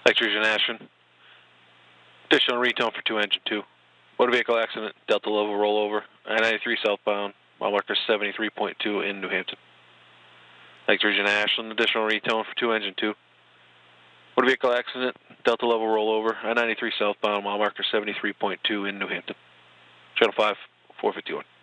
Extrusion Ashland. Additional retone for 2 engine 2. Motor vehicle accident, Delta level rollover, I-93 southbound, mile marker 73.2 in New Hampton. Extrusion Ashland, additional retone for 2 engine 2. Motor vehicle accident, Delta level rollover, I-93 southbound, mile marker 73.2 in New Hampton. Channel 5, 451.